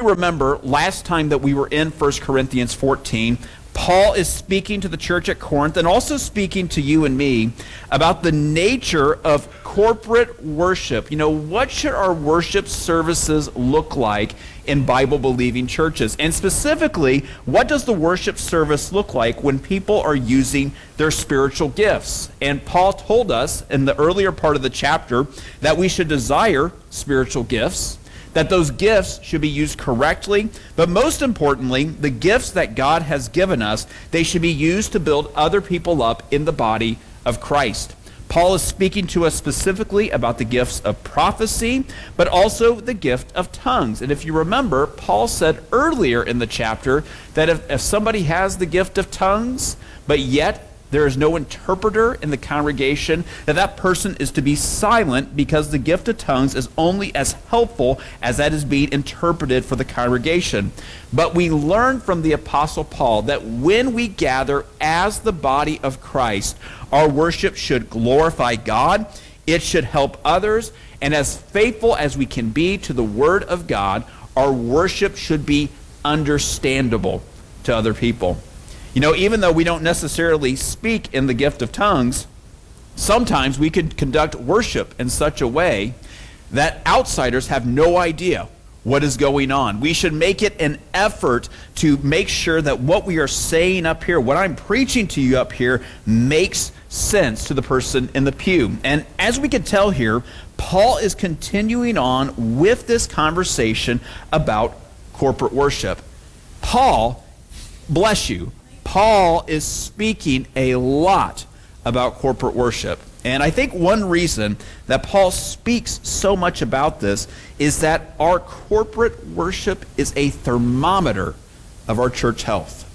you remember last time that we were in 1 Corinthians 14, Paul is speaking to the church at Corinth and also speaking to you and me about the nature of corporate worship. You know, what should our worship services look like in Bible-believing churches? And specifically, what does the worship service look like when people are using their spiritual gifts? And Paul told us in the earlier part of the chapter that we should desire spiritual gifts, that those gifts should be used correctly, but most importantly, the gifts that God has given us, they should be used to build other people up in the body of Christ. Paul is speaking to us specifically about the gifts of prophecy, but also the gift of tongues. And if you remember, Paul said earlier in the chapter that if somebody has the gift of tongues, but yet there is no interpreter in the congregation, that person is to be silent, because the gift of tongues is only as helpful as that is being interpreted for the congregation. But we learn from the Apostle Paul that when we gather as the body of Christ, our worship should glorify God, it should help others, and as faithful as we can be to the Word of God, our worship should be understandable to other people. You know, even though we don't necessarily speak in the gift of tongues, sometimes we could conduct worship in such a way that outsiders have no idea what is going on. We should make it an effort to make sure that what we are saying up here, what I'm preaching to you up here, makes sense to the person in the pew. And as we can tell here, Paul is continuing on with this conversation about corporate worship. Paul, bless you, Paul is speaking a lot about corporate worship. And I think one reason that Paul speaks so much about this is that our corporate worship is a thermometer of our church health.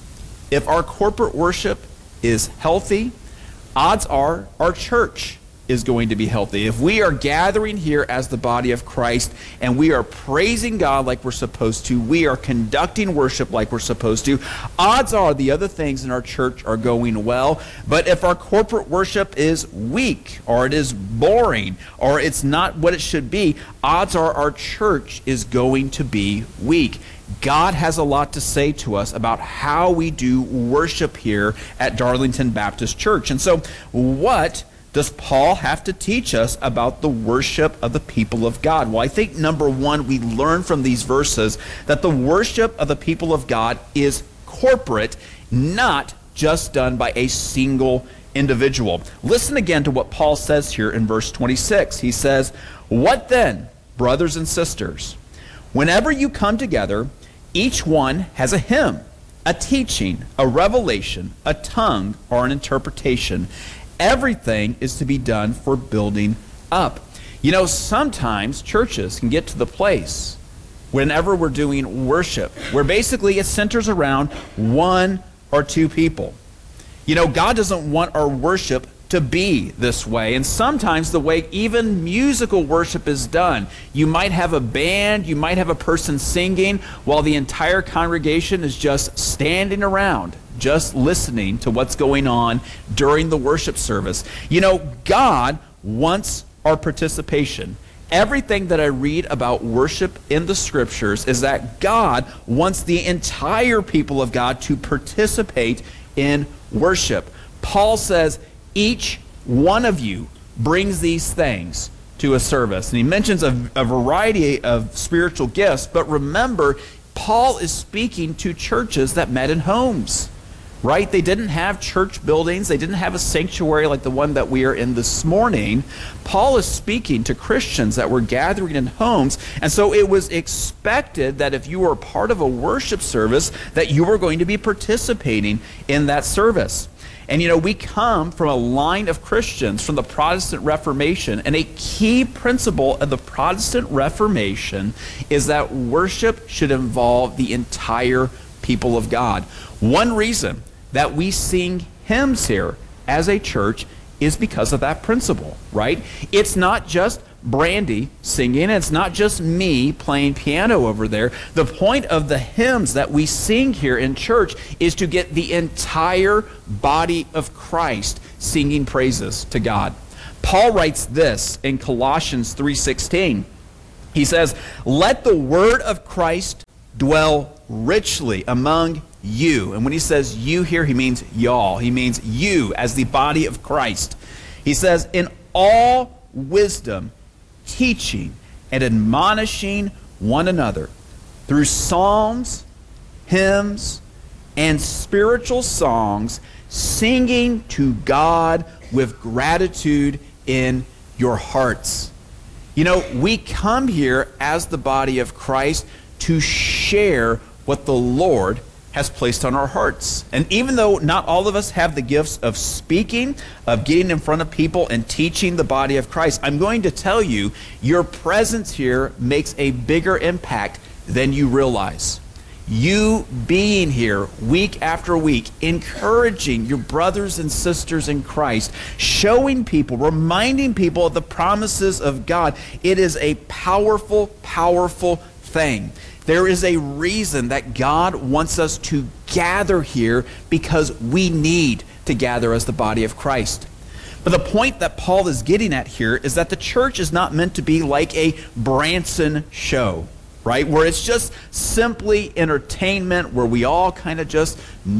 If our corporate worship is healthy, odds are our church is going to be healthy. If we are gathering here as the body of Christ and we are praising God like we're supposed to, we are conducting worship like we're supposed to, odds are the other things in our church are going well. But if our corporate worship is weak, or it is boring, or it's not what it should be, odds are our church is going to be weak. God has a lot to say to us about how we do worship here at Darlington Baptist Church. And so what does Paul have to teach us about the worship of the people of God? Well, I think number one, we learn from these verses that the worship of the people of God is corporate, not just done by a single individual. Listen again to what Paul says here in verse 26. He says, "What then, brothers and sisters? Whenever you come together, each one has a hymn, a teaching, a revelation, a tongue, or an interpretation. Everything is to be done for building up." You know, sometimes churches can get to the place whenever we're doing worship where basically it centers around one or two people. You know, God doesn't want our worship to be this way. And sometimes the way even musical worship is done, you might have a band, you might have a person singing while the entire congregation is just standing around, just listening to what's going on during the worship service. You know, God wants our participation. Everything that I read about worship in the scriptures is that God wants the entire people of God to participate in worship. Paul says, each one of you brings these things to a service. And he mentions a variety of spiritual gifts, but remember, Paul is speaking to churches that met in homes, right? They didn't have church buildings. They didn't have a sanctuary like the one that we are in this morning. Paul is speaking to Christians that were gathering in homes, and so it was expected that if you were part of a worship service, that you were going to be participating in that service. And you know, we come from a line of Christians from the Protestant Reformation, and a key principle of the Protestant Reformation is that worship should involve the entire people of God. One reason that we sing hymns here as a church is because of that principle, right? It's not just Brandy singing, it's not just me playing piano over there. The point of the hymns that we sing here in church is to get the entire body of Christ singing praises to God. Paul writes this in Colossians 3:16. He says, "Let the word of Christ dwell richly among you. And when he says you here, he means y'all. He means you as the body of Christ. He says, in all wisdom, teaching and admonishing one another through psalms, hymns, and spiritual songs, singing to God with gratitude in your hearts. You know, we come here as the body of Christ to share what the Lord has placed on our hearts. And even though not all of us have the gifts of speaking, of getting in front of people and teaching the body of Christ, I'm going to tell you, your presence here makes a bigger impact than you realize. You being here week after week, encouraging your brothers and sisters in Christ, showing people, reminding people of the promises of God, it is a powerful, powerful thing. There is a reason that God wants us to gather here, because we need to gather as the body of Christ. But the point that Paul is getting at here is that the church is not meant to be like a Branson show, right? Where it's just simply entertainment, where we all kind of just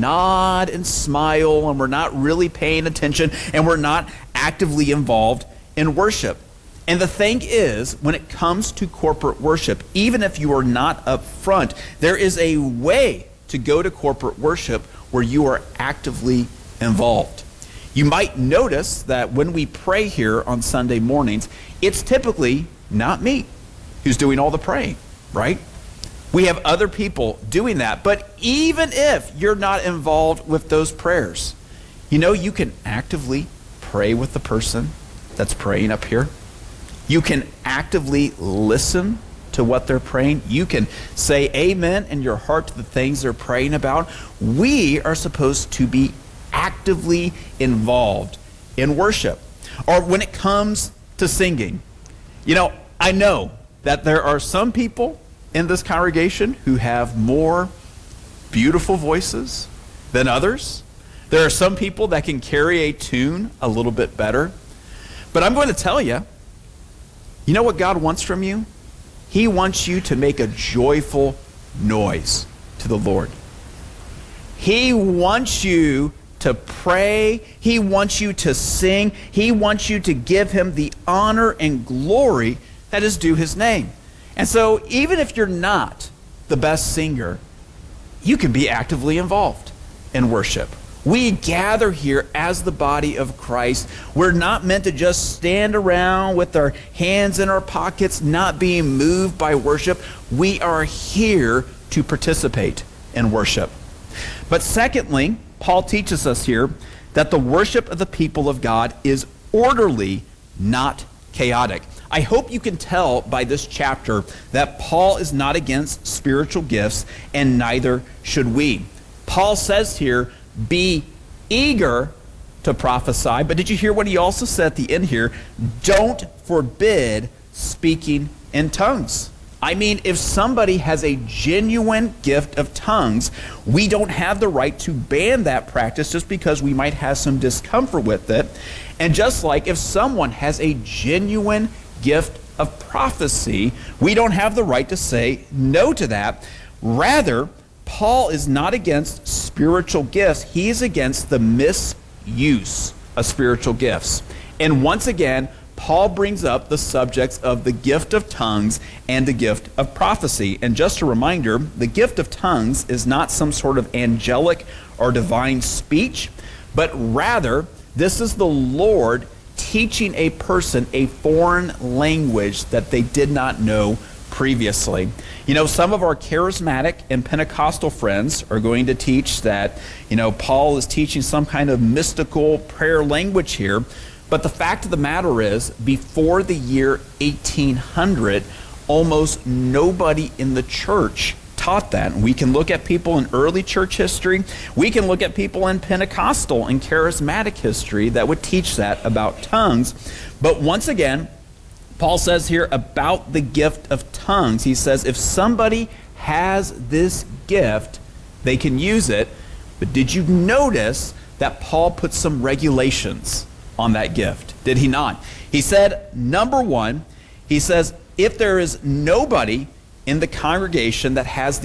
nod and smile and we're not really paying attention and we're not actively involved in worship. And the thing is, when it comes to corporate worship, even if you are not up front, there is a way to go to corporate worship where you are actively involved. You might notice that when we pray here on Sunday mornings, it's typically not me who's doing all the praying, right? We have other people doing that. But even if you're not involved with those prayers, you know, you can actively pray with the person that's praying up here. You can actively listen to what they're praying. You can say amen in your heart to the things they're praying about. We are supposed to be actively involved in worship. Or when it comes to singing, you know, I know that there are some people in this congregation who have more beautiful voices than others. There are some people that can carry a tune a little bit better. But I'm going to tell you, you know what God wants from you? He wants you to make a joyful noise to the Lord. He wants you to pray. He wants you to sing. He wants you to give him the honor and glory that is due his name. And so even if you're not the best singer, you can be actively involved in worship. We gather here as the body of Christ. We're not meant to just stand around with our hands in our pockets, not being moved by worship. We are here to participate in worship. But secondly, Paul teaches us here that the worship of the people of God is orderly, not chaotic. I hope you can tell by this chapter that Paul is not against spiritual gifts, and neither should we. Paul says here, be eager to prophesy. But did you hear what he also said at the end here? Don't forbid speaking in tongues. I mean, if somebody has a genuine gift of tongues, we don't have the right to ban that practice just because we might have some discomfort with it. And just like if someone has a genuine gift of prophecy, we don't have the right to say no to that. Rather, Paul is not against spiritual gifts. He is against the misuse of spiritual gifts. And once again, Paul brings up the subjects of the gift of tongues and the gift of prophecy. And just a reminder, the gift of tongues is not some sort of angelic or divine speech, but rather, this is the Lord teaching a person a foreign language that they did not know previously. You know, some of our charismatic and Pentecostal friends are going to teach that, you know, Paul is teaching some kind of mystical prayer language here. But the fact of the matter is, before the year 1800, almost nobody in the church taught that. And we can look at people in early church history. We can look at people in Pentecostal and charismatic history that would teach that about tongues. But once again, Paul says here about the gift of tongues, he says if somebody has this gift, they can use it. But did you notice that Paul put some regulations on that gift? Did he not? He said, number one, he says, if there is nobody in the congregation that has